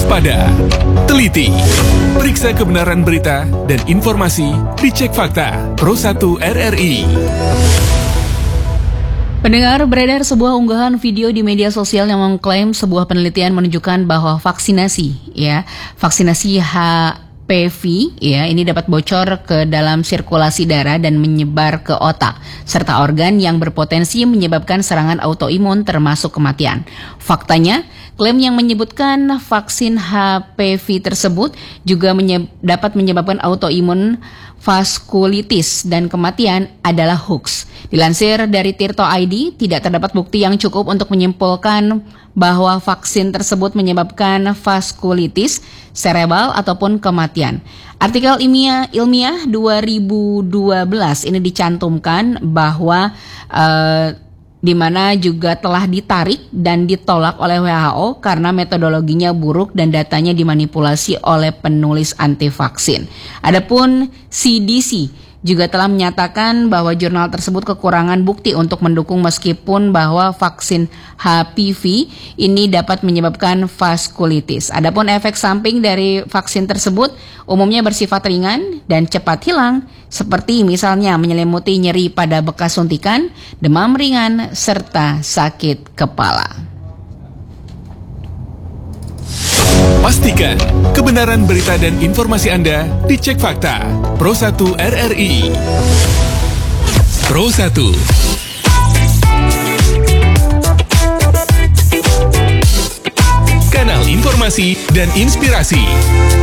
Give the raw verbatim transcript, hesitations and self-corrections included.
waspada, teliti, periksa kebenaran berita dan informasi, dicek fakta. Pro satu R R I. Pendengar, beredar sebuah unggahan video di media sosial yang mengklaim sebuah penelitian menunjukkan bahwa vaksinasi, ya, vaksinasi H P V, ya, ini dapat bocor ke dalam sirkulasi darah dan menyebar ke otak serta organ yang berpotensi menyebabkan serangan autoimun termasuk kematian. Faktanya, klaim yang menyebutkan vaksin H P V tersebut juga menye- dapat menyebabkan autoimun, vaskulitis, dan kematian adalah hoax. Dilansir dari Tirto I D, tidak terdapat bukti yang cukup untuk menyimpulkan bahwa vaksin tersebut menyebabkan vaskulitis serebral ataupun kematian. Artikel ilmiah, ilmiah dua ribu dua belas ini dicantumkan bahwa uh, di mana juga telah ditarik dan ditolak oleh W H O karena metodologinya buruk dan datanya dimanipulasi oleh penulis anti vaksin. Adapun C D C juga telah menyatakan bahwa jurnal tersebut kekurangan bukti untuk mendukung meskipun bahwa vaksin H P V ini dapat menyebabkan vaskulitis. Adapun efek samping dari vaksin tersebut umumnya bersifat ringan dan cepat hilang, seperti misalnya menyelimuti nyeri pada bekas suntikan, demam ringan, serta sakit kepala. Pastikan kebenaran berita dan informasi Anda dicek fakta. Pro satu R R I. Pro satu. Kanal informasi dan inspirasi.